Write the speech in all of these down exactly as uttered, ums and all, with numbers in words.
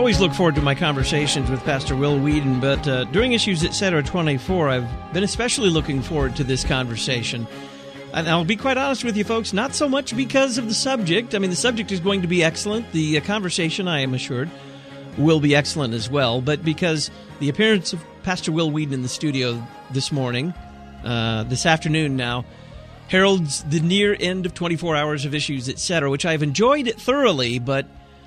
always look forward to my conversations with Pastor Will Weedon, but uh, during Issues Etc. twenty-four, I've been especially looking forward to this conversation. And I'll be quite honest with you folks, not so much because of the subject. I mean, the subject is going to be excellent. The uh, conversation, I am assured, will be excellent as well, but because the appearance of Pastor Will Weedon in the studio this morning, uh, this afternoon now, heralds the near end of twenty-four hours of Issues Etc., which I've enjoyed thoroughly, but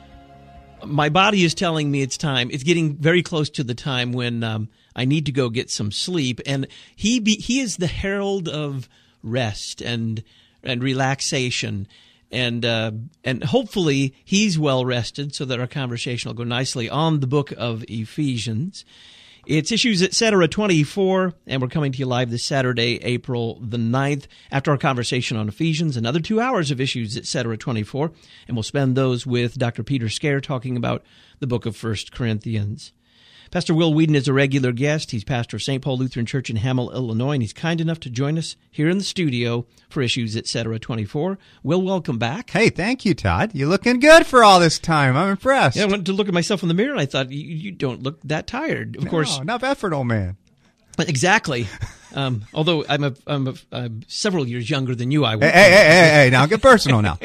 my body is telling me it's time. It's getting very close to the time when um, I need to go get some sleep, and he be, he is the herald of rest and and relaxation, and uh, and hopefully he's well rested so that our conversation will go nicely on the book of Ephesians. It's Issues Etc. twenty-four, and we're coming to you live this Saturday, April the ninth, after our conversation on Ephesians, another two hours of Issues Etc. twenty-four, and we'll spend those with Doctor Peter Scare talking about the book of First Corinthians. Pastor Will Weedon is a regular guest. He's pastor of Saint Paul Lutheran Church in Hamel, Illinois, and he's kind enough to join us here in the studio for Issues Etc. twenty-four. Will, welcome back. Hey, thank you, Todd. You're looking good for all this time. I'm impressed. Yeah, I went to look at myself in the mirror, and I thought, you, you don't look that tired. Of no, course, enough effort, old man. Exactly. Um, although I'm, a, I'm a, uh, several years younger than you, I would. Hey, hey, hey, hey, hey, now get personal now.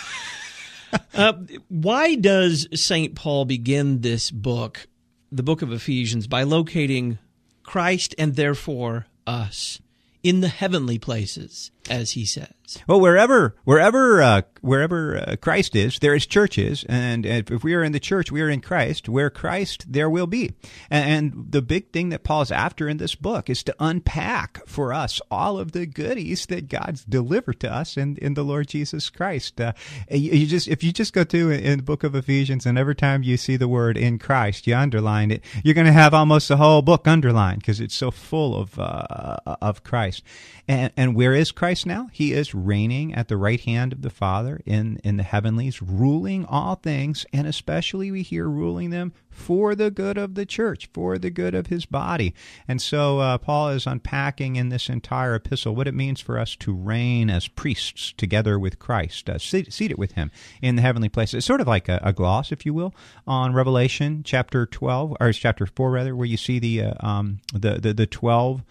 uh, why does Saint Paul begin this book, the book of Ephesians, by locating Christ and therefore us in the heavenly places, as he says? Well, wherever wherever uh, wherever uh, Christ is, there is church is, and if we are in the church, we are in Christ. Where Christ, there will be. And, and the big thing that Paul's after in this book is to unpack for us all of the goodies that God's delivered to us in, in the Lord Jesus Christ. Uh, you, you just if you just go to in the book of Ephesians, and every time you see the word in Christ, you underline it, you're going to have almost the whole book underlined because it's so full of uh, of Christ. And, and where is Christ now? He is reigning at the right hand of the Father in, in the heavenlies, ruling all things, and especially we hear ruling them for the good of the church, for the good of his body. And so uh, Paul is unpacking in this entire epistle what it means for us to reign as priests together with Christ, uh, seat, seated with him in the heavenly places. It's sort of like a, a gloss, if you will, on Revelation chapter twelve, or chapter four rather, where you see the uh, um, the, the the twelve.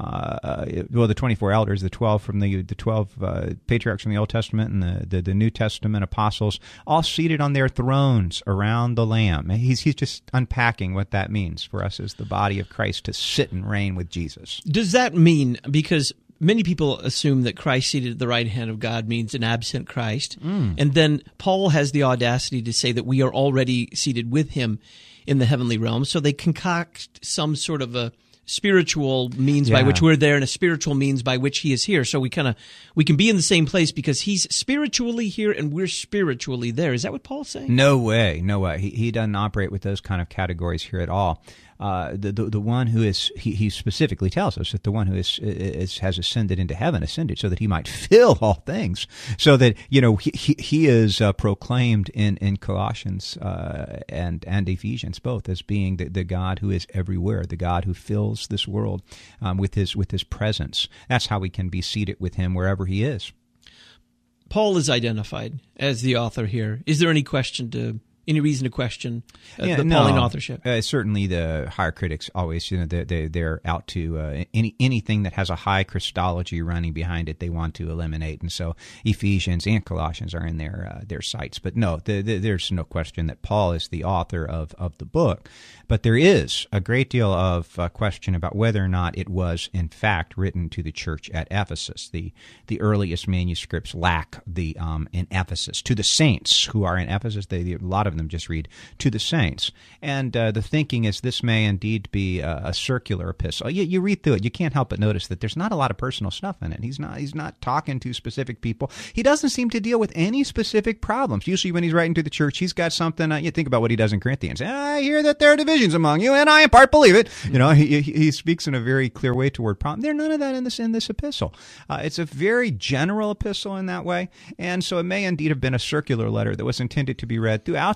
Uh, well, the twenty-four elders, the twelve from the the twelve uh, patriarchs from the Old Testament and the, the the New Testament apostles, all seated on their thrones around the Lamb. He's he's just unpacking what that means for us as the body of Christ to sit and reign with Jesus. Does that mean, because many people assume that Christ seated at the right hand of God means an absent Christ, mm. and then Paul has the audacity to say that we are already seated with him in the heavenly realm, so they concoct some sort of a spiritual means yeah. by which we're there and a spiritual means by which he is here. So we kind of we can be in the same place because he's spiritually here and we're spiritually there. Is that what Paul's saying? No way. No way. He, he doesn't operate with those kind of categories here at all. Uh, the, the the one who is he, he specifically tells us that the one who is, is has ascended into heaven ascended so that he might fill all things, so that you know he he, he is uh, proclaimed in in Colossians uh, and and Ephesians both as being the, the God who is everywhere, the God who fills this world um, with his with his presence. That's how we can be seated with him wherever he is. Paul is identified as the author here. Is there any question to? Any reason to question uh, yeah, the no. Pauline authorship? Uh, certainly, the higher critics always, you know, they, they they're out to uh, any anything that has a high Christology running behind it. They want to eliminate, and so Ephesians and Colossians are in their uh, their sights. But no, the, the, there's no question that Paul is the author of of the book. But there is a great deal of uh, question about whether or not it was in fact written to the church at Ephesus. The the earliest manuscripts lack the um, in Ephesus to the saints who are in Ephesus. They, they a lot of them just read to the saints. And uh, the thinking is this may indeed be a, a circular epistle. You, you read through it, you can't help but notice that there's not a lot of personal stuff in it. He's not he's not talking to specific people. He doesn't seem to deal with any specific problems. Usually when he's writing to the church, he's got something. Uh, you think about what he does in Corinthians. I hear that there are divisions among you, and I in part believe it. You know, he he speaks in a very clear way toward problem. There's none of that in this in this epistle. Uh, it's a very general epistle in that way, and so it may indeed have been a circular letter that was intended to be read throughout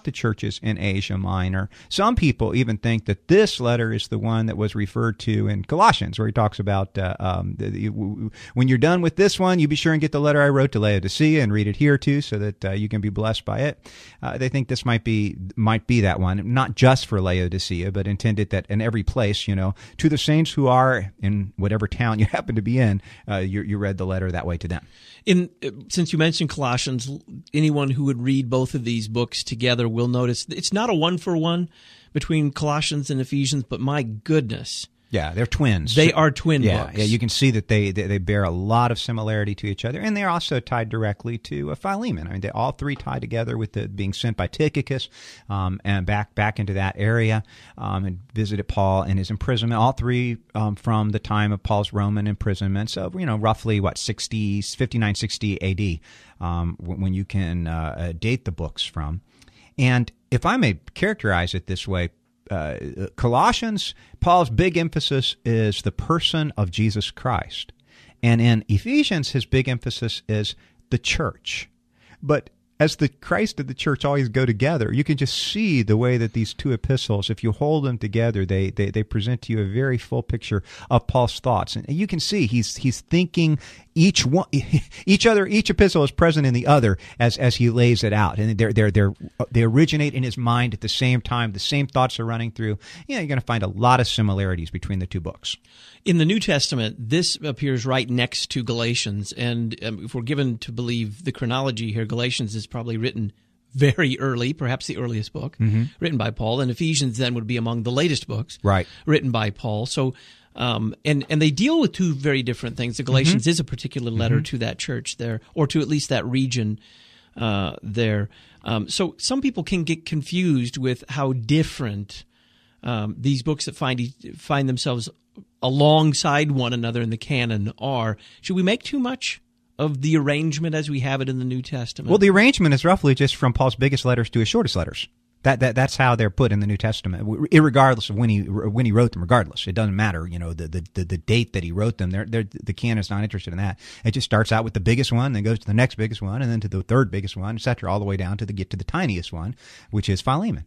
throughout the churches in Asia Minor. Some people even think that this letter is the one that was referred to in Colossians, where he talks about uh, um, the, the, when you're done with this one, you be sure and get the letter I wrote to Laodicea and read it here too, so that uh, you can be blessed by it. Uh, they think this might be might be that one, not just for Laodicea, but intended that in every place, you know, to the saints who are in whatever town you happen to be in, uh, you, you read the letter that way to them. In since you mentioned Colossians, anyone who would read both of these books together will notice it's not a one for one between Colossians and Ephesians, but my goodness. Yeah, they're twins. They are twin yeah, books. Yeah, you can see that they, they they bear a lot of similarity to each other, and they're also tied directly to uh, Philemon. I mean, they all three tie together with the being sent by Tychicus um, and back back into that area um, and visited Paul in his imprisonment. All three um, from the time of Paul's Roman imprisonment. So, you know, roughly, what, sixty, fifty-nine sixty A D um, when you can uh, date the books from. And if I may characterize it this way, Uh, Colossians, Paul's big emphasis is the person of Jesus Christ. And in Ephesians, his big emphasis is the church. But as the Christ and the church always go together, you can just see the way that these two epistles, if you hold them together, they, they, they present to you a very full picture of Paul's thoughts. And you can see he's he's thinking each one, each other, each epistle is present in the other as as he lays it out, and they're they're they're they originate in his mind at the same time. The same thoughts are running through. Yeah, you're going to find a lot of similarities between the two books. In the New Testament, this appears right next to Galatians, and um, if we're given to believe the chronology here, Galatians is probably written very early, perhaps the earliest book, mm-hmm. written by Paul, and Ephesians then would be among the latest books right. written by Paul. So, um, and and they deal with two very different things. The Galatians mm-hmm. is a particular letter mm-hmm. to that church there, or to at least that region uh, there. Um, so some people can get confused with how different um, these books that find find themselves alongside one another in the canon are. Should we make too much of the arrangement as we have it in the New Testament? Well, the arrangement is roughly just from Paul's biggest letters to his shortest letters. That that that's how they're put in the New Testament, irregardless of when he when he wrote them. Regardless, it doesn't matter. You know, the the, the date that he wrote them. They're, they're, the canon's not interested in that. It just starts out with the biggest one, then goes to the next biggest one, and then to the third biggest one, et cetera, all the way down to the get to the tiniest one, which is Philemon.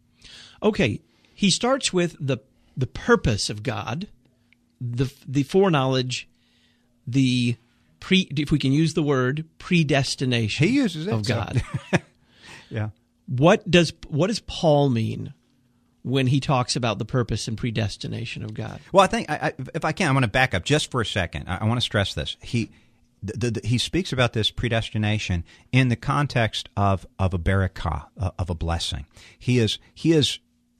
Okay, he starts with the the purpose of God, the the foreknowledge, the pre, if we can use the word, predestination. He uses it, of God. So. Yeah. What does what does Paul mean when he talks about the purpose and predestination of God? Well, I think I, I, if I can, I want to back up just for a second. I, I want to stress this. He the, the, he speaks about this predestination in the context of of a barakah, of a blessing. He is he is.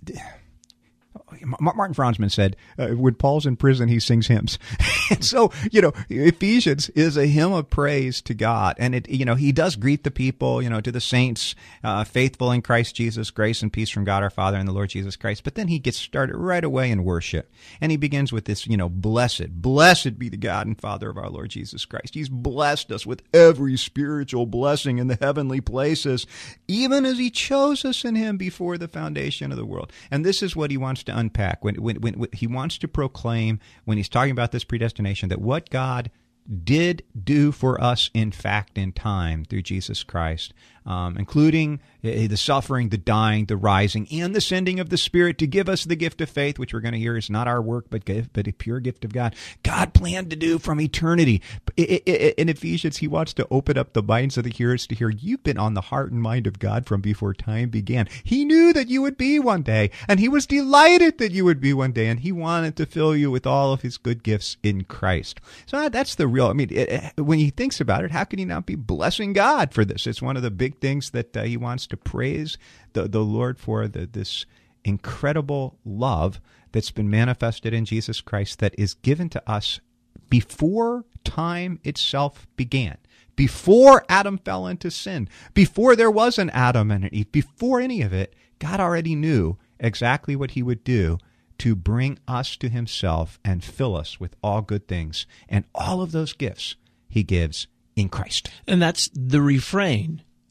Martin Franzman said, uh, when Paul's in prison, he sings hymns. And so, you know, Ephesians is a hymn of praise to God. And, it, you know, he does greet the people, you know, to the saints, uh, faithful in Christ Jesus, grace and peace from God our Father and the Lord Jesus Christ. But then he gets started right away in worship. And he begins with this, you know, blessed, blessed be the God and Father of our Lord Jesus Christ. He's blessed us with every spiritual blessing in the heavenly places, even as he chose us in him before the foundation of the world. And this is what he wants to unpack. When, when, when, when he wants to proclaim, when he's talking about this predestination, that what God did do for us, in fact, in time through Jesus Christ, um, including the suffering, the dying, the rising, and the sending of the Spirit to give us the gift of faith, which we're going to hear is not our work, but gift, but a pure gift of God. God planned to do from eternity. In Ephesians, he wants to open up the minds of the hearers to hear, you've been on the heart and mind of God from before time began. He knew that you would be one day, and he was delighted that you would be one day, and he wanted to fill you with all of his good gifts in Christ. So that's the real, I mean, it, when he thinks about it, how can he not be blessing God for this? It's one of the big things that uh, he wants to praise the, the Lord for, the, this incredible love that's been manifested in Jesus Christ that is given to us before time itself began, before Adam fell into sin, before there was an Adam and an Eve, before any of it. God already knew exactly what he would do to bring us to himself and fill us with all good things. And all of those gifts he gives in Christ. And that's the refrain.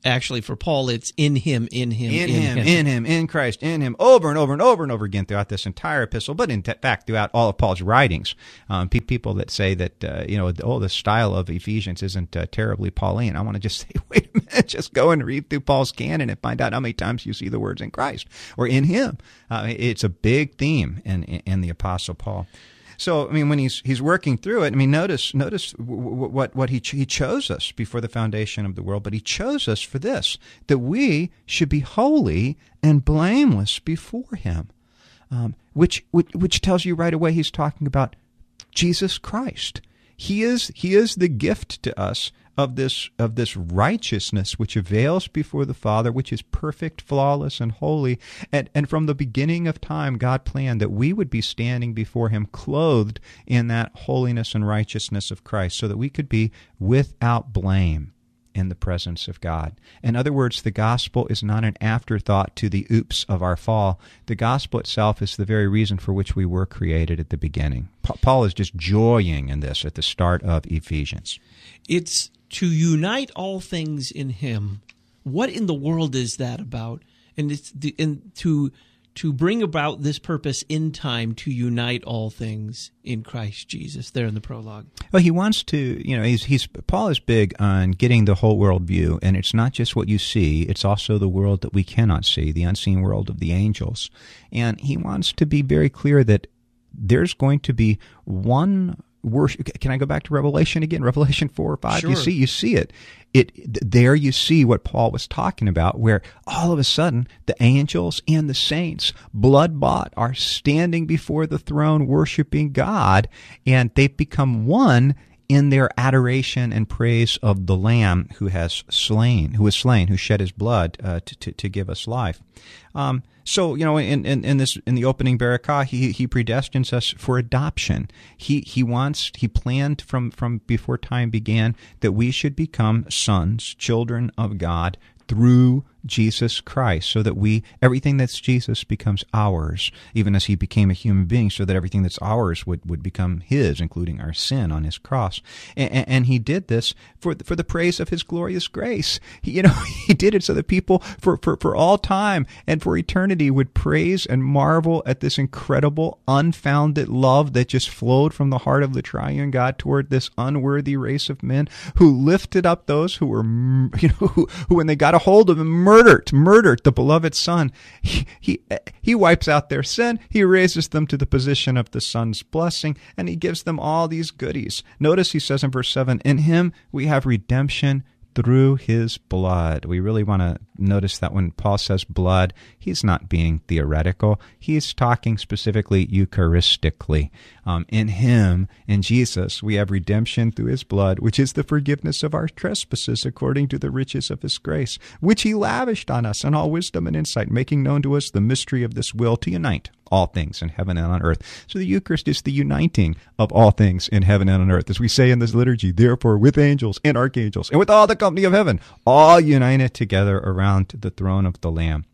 actually for Paul, it's in him, in him, in, in him, him, in him, in Christ, in him, over and over and over and over again throughout this entire epistle, but in t- fact throughout all of Paul's writings. Um, pe- people that say that, uh, you know, oh, the style of Ephesians isn't uh, terribly Pauline. I want to just say, wait a minute, just go and read through Paul's canon and find out how many times you see the words in Christ or in him. Uh, it's a big theme in, in, in the Apostle Paul. So, I mean, when he's he's working through it, I mean, notice notice w- w- what what he ch- he chose us before the foundation of the world, but he chose us for this, that we should be holy and blameless before him, um, which, which which tells you right away he's talking about Jesus Christ. He is he is the gift to us of this of this righteousness which avails before the Father, which is perfect, flawless, and holy. And and from the beginning of time, God planned that we would be standing before him clothed in that holiness and righteousness of Christ, so that we could be without blame in the presence of God. In other words, the gospel is not an afterthought to the oops of our fall. The gospel itself is the very reason for which we were created at the beginning. Pa- Paul is just joying in this at the start of Ephesians. It's to unite all things in him. What in the world is that about? And it's the, and to to bring about this purpose in time to unite all things in Christ Jesus. There in the prologue. Well, he wants to, you know, he's he's Paul is big on getting the whole world view, and it's not just what you see; it's also the world that we cannot see, the unseen world of the angels. And he wants to be very clear that there's going to be one worship. Can I go back to Revelation again? Revelation four or five. Sure. You see, you see it. It there you see what Paul was talking about, where all of a sudden the angels and the saints, blood bought, are standing before the throne worshiping God, and they've become one in their adoration and praise of the Lamb who has slain, who was slain, who shed his blood uh, to, to to give us life. Um, so you know, in, in in this in the opening barakah, he he predestines us for adoption. He he wants he planned from from before time began that we should become sons, children of God through Jesus Christ, so that we, everything that's Jesus becomes ours, even as he became a human being, so that everything that's ours would, would become his, including our sin on his cross. And, and he did this for, for the praise of his glorious grace. He, you know, he did it so that people for, for, for all time and for eternity would praise and marvel at this incredible, unfounded love that just flowed from the heart of the triune God toward this unworthy race of men who lifted up those who were, you know, who, who when they got a hold of him, murdered, murdered the beloved Son. He, he, he wipes out their sin. He raises them to the position of the Son's blessing, and he gives them all these goodies. Notice he says in verse seven, in him we have redemption through his blood. We really want to notice that when Paul says blood, he's not being theoretical. He's talking specifically Eucharistically. Um, in him, in Jesus, we have redemption through his blood, which is the forgiveness of our trespasses according to the riches of his grace, which he lavished on us in all wisdom and insight, making known to us the mystery of this will to unite all things in heaven and on earth. So the Eucharist is the uniting of all things in heaven and on earth. As we say in this liturgy, therefore with angels and archangels and with all the company of heaven, all united together around the throne of the Lamb.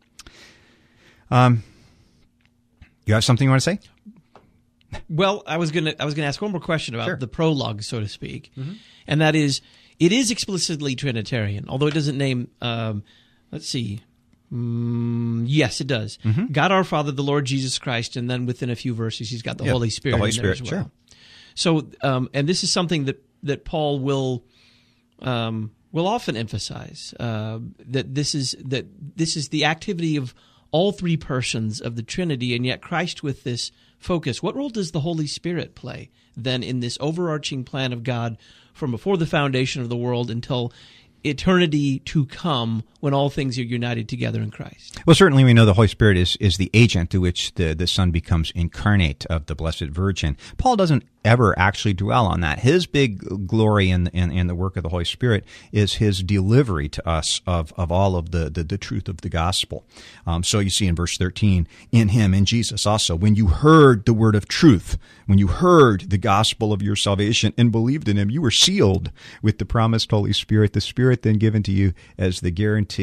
Um, you have something you want to say? Well, I was gonna I was gonna ask one more question about Sure. the prologue, so to speak, Mm-hmm. and that is, it is explicitly Trinitarian, although it doesn't name. Um, let's see. Mm, yes, it does. Mm-hmm. God our Father, the Lord Jesus Christ, and then within a few verses, he's got the Yeah, Holy Spirit. the Holy in there Spirit, as well. sure. So, um, and this is something that that Paul will um, will often emphasize, uh, that this is that this is the activity of all three persons of the Trinity, and yet Christ with this focus. What role does the Holy Spirit play then in this overarching plan of God from before the foundation of the world until eternity to come, when all things are united together in Christ? Well, certainly we know the Holy Spirit is, is the agent through which the, the Son becomes incarnate of the Blessed Virgin. Paul doesn't ever actually dwell on that. His big glory in, in, in the work of the Holy Spirit is his delivery to us of, of all of the, the, the truth of the gospel. Um, so you see in verse thirteen, in him, in Jesus also, when you heard the word of truth, when you heard the gospel of your salvation and believed in him, you were sealed with the promised Holy Spirit, the Spirit then given to you as the guarantee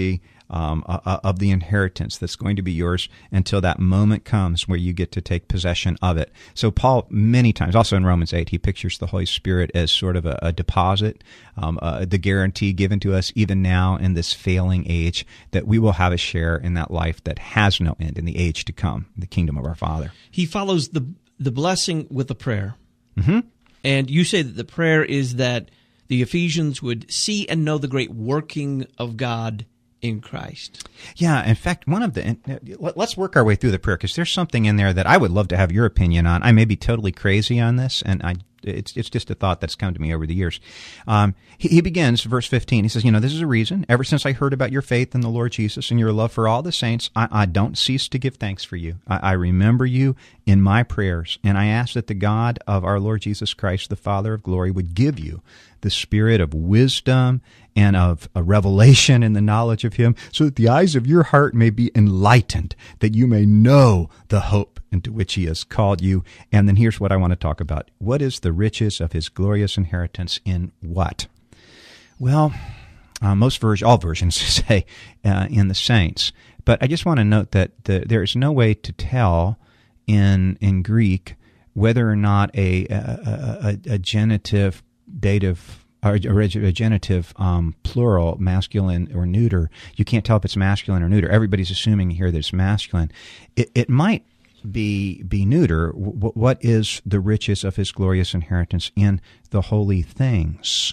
um, uh, of the inheritance that's going to be yours until that moment comes where you get to take possession of it. So Paul, many times, also in Romans eight, he pictures the Holy Spirit as sort of a, a deposit, um, uh, the guarantee given to us even now in this failing age that we will have a share in that life that has no end in the age to come, the kingdom of our Father. He follows the the blessing with a prayer. Mm-hmm. And you say that the prayer is that the Ephesians would see and know the great working of God in Christ. Yeah, in fact, one of the let's work our way through the prayer because there's something in there that I would love to have your opinion on. I may be totally crazy on this, and I it's it's just a thought that's come to me over the years. Um, he, he begins verse fifteen. He says, "You know, this is a reason. Ever since I heard about your faith in the Lord Jesus and your love for all the saints, I, I don't cease to give thanks for you. I, I remember you in my prayers, and I ask that the God of our Lord Jesus Christ, the Father of glory, would give you the spirit of wisdom and of a revelation in the knowledge of him, so that the eyes of your heart may be enlightened, that you may know the hope into which he has called you." And then here's what I want to talk about. What is the riches of his glorious inheritance in what? Well, uh, most versions, all versions say uh, in the saints. But I just want to note that the, there is no way to tell in in Greek whether or not a a, a, a genitive dative or a genitive um, plural, masculine or neuter. You can't tell if it's masculine or neuter. Everybody's assuming here that it's masculine. It, it might be be neuter. W- what is the riches of his glorious inheritance in the holy things?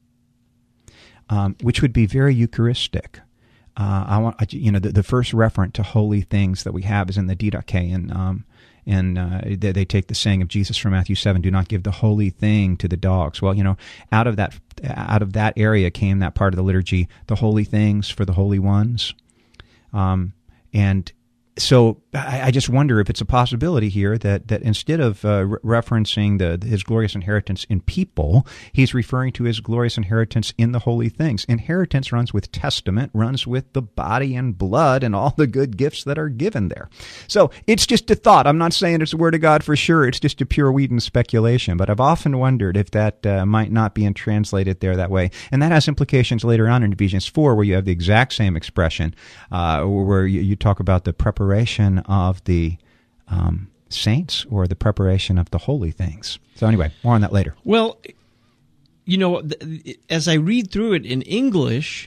Um, which would be very Eucharistic. Uh, I want you know the, the first reference to holy things that we have is in the Didache, and um, and uh, they, they take the saying of Jesus from Matthew seven: "Do not give the holy thing to the dogs." Well, you know, out of that out of that area came that part of the liturgy, the holy things for the holy ones, um, and. So I, I just wonder if it's a possibility here that, that instead of uh, re- referencing the, his glorious inheritance in people, he's referring to his glorious inheritance in the holy things. Inheritance runs with testament, runs with the body and blood and all the good gifts that are given there. So it's just a thought. I'm not saying it's the word of God for sure. It's just a pure Whedon speculation. But I've often wondered if that uh, might not be translated there that way. And that has implications later on in Ephesians four, where you have the exact same expression, uh, where you, you talk about the preparation of the um, saints or the preparation of the holy things. So anyway, more on that later. Well, you know, as I read through it in English,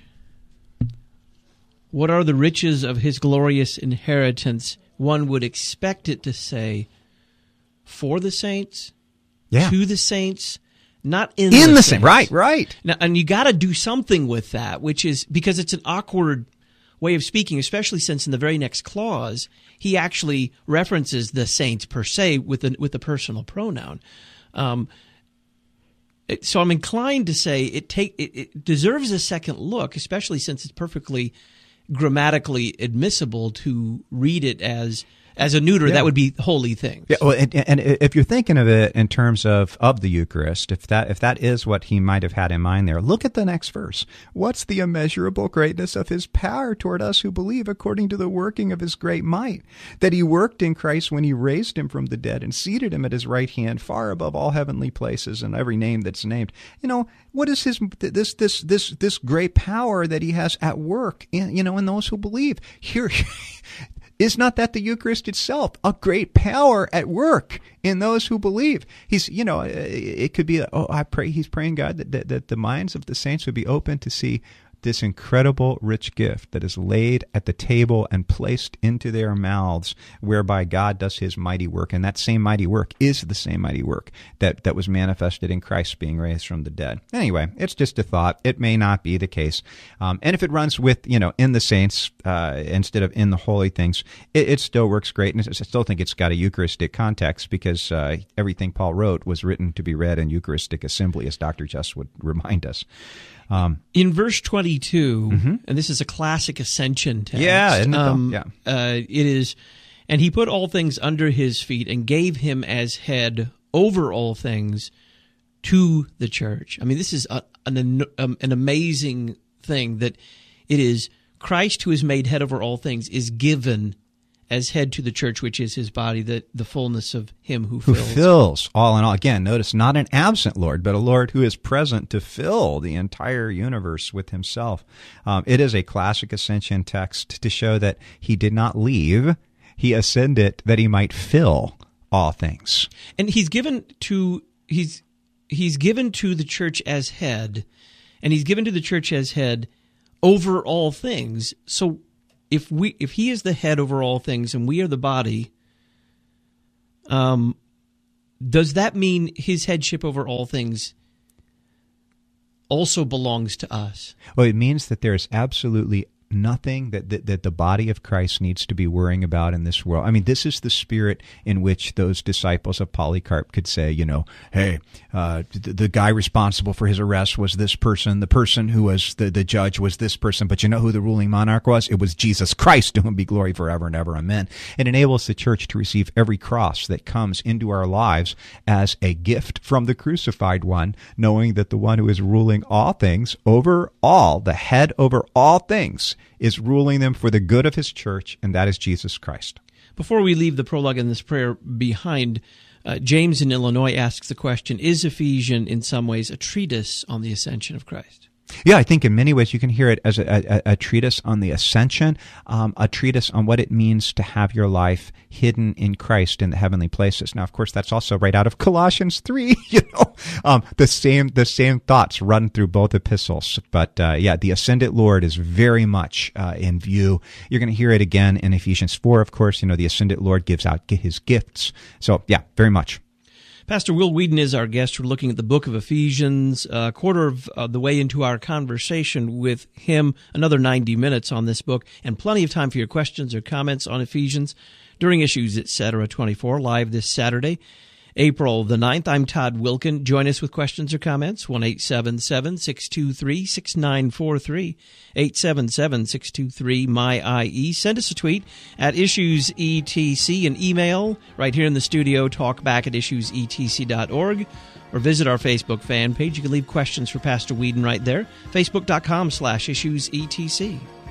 what are the riches of his glorious inheritance? One would expect it to say, for the saints, yeah. to the saints, not in, in the, the saints. saints. Right, right. Now, and you got to do something with that, which is because it's an awkward way of speaking, especially since in the very next clause he actually references the saints per se with a, with a personal pronoun. Um, it, so I'm inclined to say it take it, it deserves a second look, especially since it's perfectly grammatically admissible to read it as as a neuter. Yeah. That would be holy things. Yeah, well, and, and if you're thinking of it in terms of, of the Eucharist, if that if that is what he might have had in mind there, look at the next verse. What's the immeasurable greatness of his power toward us who believe, according to the working of his great might, that he worked in Christ when he raised him from the dead and seated him at his right hand, far above all heavenly places and every name that's named. You know, what is his this this this this great power that he has at work in you know in those who believe? Here. Is not that the Eucharist itself a great power at work in those who believe? He's, you know, it could be, oh, I pray, he's praying, God, that, that, that the minds of the saints would be open to see this incredible rich gift that is laid at the table and placed into their mouths, whereby God does his mighty work. And that same mighty work is the same mighty work that, that was manifested in Christ being raised from the dead. Anyway, it's just a thought. It may not be the case. Um, and if it runs with, you know, in the saints uh, instead of in the holy things, it, it still works great. And I still think it's got a Eucharistic context because uh, everything Paul wrote was written to be read in Eucharistic assembly, as Doctor Just would remind us. Um, in verse twenty-two, mm-hmm. and this is a classic ascension text. Yeah, isn't it? Um, yeah. Uh, it is. And he put all things under his feet and gave him as head over all things to the church. I mean, this is a, an, um, an amazing thing that it is Christ who is made head over all things is given as head to the church, which is his body, the, the fullness of him who Who fills. fills all in all. Again, notice not an absent Lord, but a Lord who is present to fill the entire universe with himself. Um, it is a classic ascension text to show that he did not leave. He ascended that he might fill all things. And he's given to he's he's given to the church as head, and he's given to the church as head over all things. So if we if he is the head over all things and we are the body, um, does that mean his headship over all things also belongs to us? Well, it means that there is absolutely nothing that, that that the body of Christ needs to be worrying about in this world. I mean, this is the spirit in which those disciples of Polycarp could say, you know, hey, uh, the, the guy responsible for his arrest was this person. The person who was the, the judge was this person. But you know who the ruling monarch was? It was Jesus Christ, to whom be glory forever and ever. Amen. It enables the church to receive every cross that comes into our lives as a gift from the crucified one, knowing that the one who is ruling all things over all, the head over all things, is ruling them for the good of his church, and that is Jesus Christ. Before we leave the prologue and this prayer behind, uh, James in Illinois asks the question, is Ephesians in some ways a treatise on the ascension of Christ? Yeah, I think in many ways you can hear it as a, a, a treatise on the ascension, um, a treatise on what it means to have your life hidden in Christ in the heavenly places. Now, of course, that's also right out of Colossians three. You know, um, the same the same thoughts run through both epistles. But uh, yeah, the ascended Lord is very much uh, in view. You're going to hear it again in Ephesians four. Of course, you know, the ascended Lord gives out his gifts. So yeah, very much. Pastor Will Weedon is our guest. We're looking at the book of Ephesians, a quarter of uh, the way into our conversation with him, another ninety minutes on this book, and plenty of time for your questions or comments on Ephesians during Issues, et cetera, twenty-four, live this Saturday, April the ninth. I'm Todd Wilkin. Join us with questions or comments, one eight seven seven, six two three, six nine four three, eight seven seven, six two three, M Y I E. Send us a tweet at IssuesETC, an email right here in the studio, talkback at issues e t c dot org, or visit our Facebook fan page. You can leave questions for Pastor Weedon right there, facebook dot com slash issues E T C.